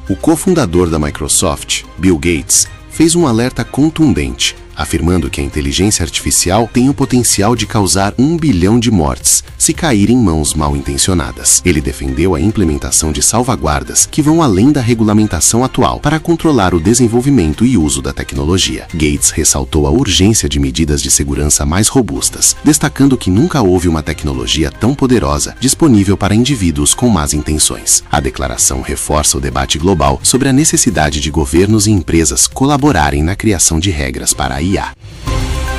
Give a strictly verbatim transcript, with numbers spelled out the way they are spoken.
O cofundador da Microsoft, Bill Gates, fez um alerta contundente, afirmando que a inteligência artificial tem o potencial de causar um bilhão de mortes se cair em mãos mal intencionadas. Ele defendeu a implementação de salvaguardas que vão além da regulamentação atual para controlar o desenvolvimento e uso da tecnologia. Gates ressaltou a urgência de medidas de segurança mais robustas, destacando que nunca houve uma tecnologia tão poderosa disponível para indivíduos com más intenções. A declaração reforça o debate global sobre a necessidade de governos e empresas colaborarem na criação de regras para a I A.